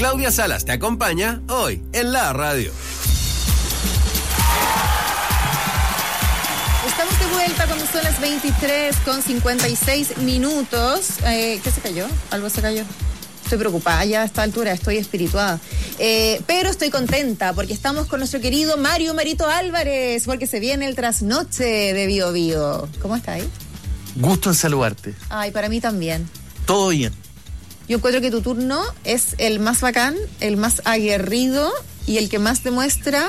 Claudia Salas te acompaña hoy en la radio. Estamos de vuelta cuando son las 23:56. ¿Qué se cayó? ¿Algo se cayó? Estoy preocupada ya a esta altura, estoy espirituada. Pero estoy contenta porque estamos con nuestro querido Marito Álvarez, porque se viene el trasnoche de Bio Bio. ¿Cómo está ahí? Gusto en saludarte. Ay, para mí también. Todo bien. Yo encuentro que tu turno es el más bacán, el más aguerrido y el que más demuestra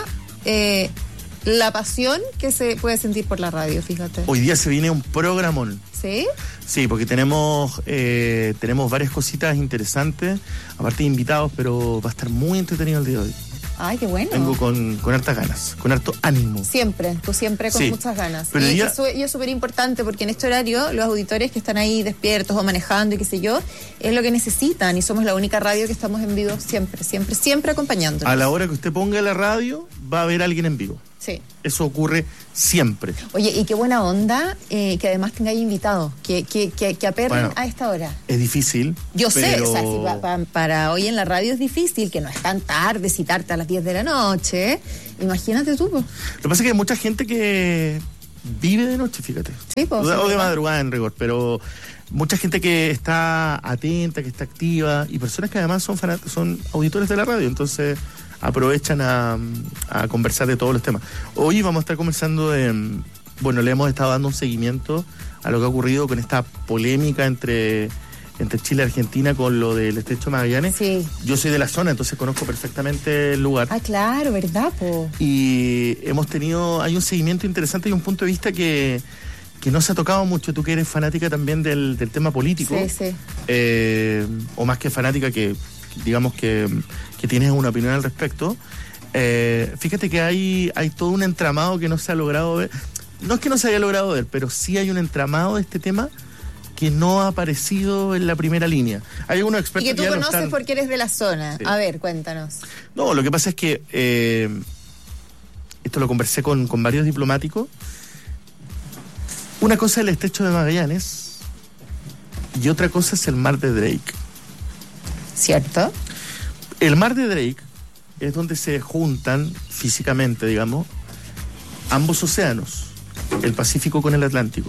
la pasión que se puede sentir por la radio, fíjate. Hoy día se viene un programón. ¿Sí? Sí, porque tenemos varias cositas interesantes, aparte de invitados, pero va a estar muy entretenido el día de hoy. Ay, qué bueno. Vengo con hartas ganas, con harto ánimo. Tú siempre con muchas ganas. Pero y eso es súper importante porque en este horario los auditores que están ahí despiertos o manejando y qué sé yo, es lo que necesitan y somos la única radio que estamos en vivo siempre acompañándonos. A la hora que usted ponga la radio, va a haber alguien en vivo. Sí. Eso ocurre siempre. Oye, y qué buena onda que además tengáis invitados, que aperren a esta hora. Es difícil. Yo sé, o sea, si para hoy en la radio es difícil, que no es tan tarde citarte a las 10 de la noche, imagínate tú. Lo que pasa es que hay mucha gente que vive de noche, fíjate. Sí, pues. O de madrugada en rigor, pero mucha gente que está atenta, que está activa, y personas que además son auditores de la radio, entonces aprovechan a conversar de todos los temas. Hoy vamos a estar conversando le hemos estado dando un seguimiento a lo que ha ocurrido con esta polémica entre Chile y Argentina con lo del Estrecho de Magallanes. Sí. Yo soy de la zona, entonces conozco perfectamente el lugar. Ah, claro, ¿verdad, po? Y hay un seguimiento interesante y un punto de vista que no se ha tocado mucho, tú que eres fanática también del tema político. Sí. O más que fanática, que digamos que tienes una opinión al respecto. Fíjate que hay todo un entramado que no se ha logrado ver. No es que no se haya logrado ver, pero sí hay un entramado de este tema que no ha aparecido en la primera línea. Hay algunos expertos y que tú conoces porque eres de la zona. Sí. A ver, cuéntanos. No, lo que pasa es que esto lo conversé con varios diplomáticos. Una cosa es el Estrecho de Magallanes y otra cosa es el mar de Drake. ¿Cierto? El mar de Drake es donde se juntan físicamente, digamos, ambos océanos, el Pacífico con el Atlántico.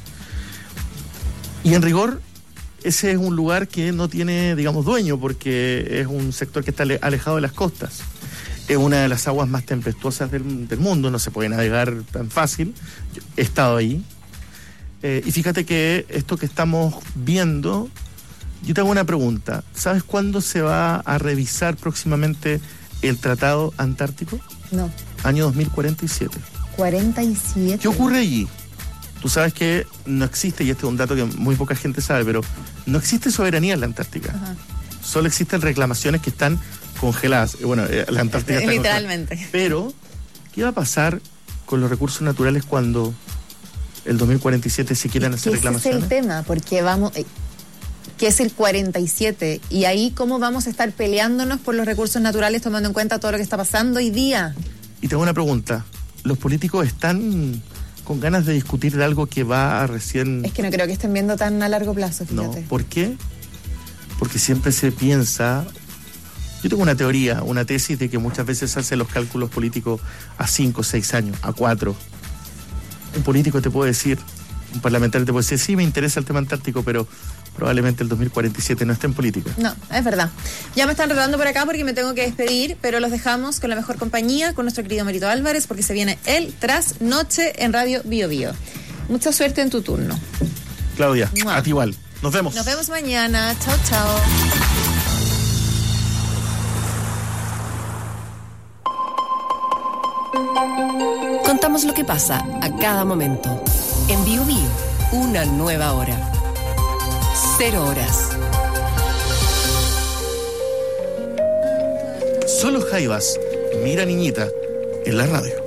Y en rigor, ese es un lugar que no tiene, digamos, dueño, porque es un sector que está alejado de las costas. Es una de las aguas más tempestuosas del mundo, no se puede navegar tan fácil. Yo he estado ahí. Y fíjate que esto que estamos viendo, yo te hago una pregunta. ¿Sabes cuándo se va a revisar próximamente el Tratado Antártico? No. Año 2047. 47. ¿Qué ocurre allí? Tú sabes que no existe, y este es un dato que muy poca gente sabe, pero no existe soberanía en la Antártica. Ajá. Solo existen reclamaciones que están congeladas. Bueno, la Antártica está literalmente congelada. Pero, ¿qué va a pasar con los recursos naturales cuando el 2047 se quieran hacer reclamaciones? Ese es el tema, porque que es el 47, y ahí cómo vamos a estar peleándonos por los recursos naturales tomando en cuenta todo lo que está pasando hoy día. Y te hago una pregunta, ¿los políticos están con ganas de discutir de algo que va a recién...? Es que no creo que estén viendo tan a largo plazo, fíjate. No, ¿por qué? Porque siempre se piensa... Yo tengo una teoría, una tesis de que muchas veces se hacen los cálculos políticos a 5, 6 años, a 4. Un político te puede decir, un parlamentario te puede decir, sí, me interesa el tema antártico, pero probablemente el 2047 no esté en política. No, es verdad. Ya me están retando por acá porque me tengo que despedir, pero los dejamos con la mejor compañía, con nuestro querido Marito Álvarez, porque se viene el Trasnoche en Radio Bio Bio. Mucha suerte en tu turno. Claudia, a ti igual. Nos vemos. Nos vemos mañana. Chao, chao. Contamos lo que pasa a cada momento. En Bio Bio, una nueva hora. 0 horas. Solo Jaivas, mira niñita, en la radio.